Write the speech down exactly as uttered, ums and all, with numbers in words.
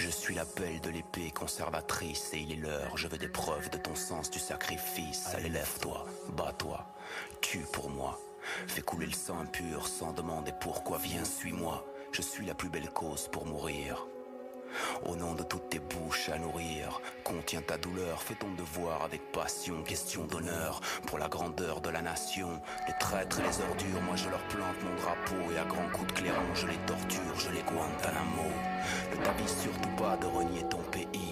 Je suis l'appel de l'épée conservatrice et il est l'heure, je veux des preuves de ton sens du sacrifice. Allez, lève-toi, bats-toi, tue pour moi. Fais couler le sang impur sans demander pourquoi, viens, suis-moi. Je suis la plus belle cause pour mourir. Au nom de toutes tes bouches à nourrir, contiens ta douleur, fais ton devoir avec passion, question d'honneur, pour la grandeur de la nation. Les traîtres et les ordures, moi je leur plante mon drapeau, et à grands coups de clairon je les torture, je les Guantanamo. Ne t'avise surtout pas de renier ton pays,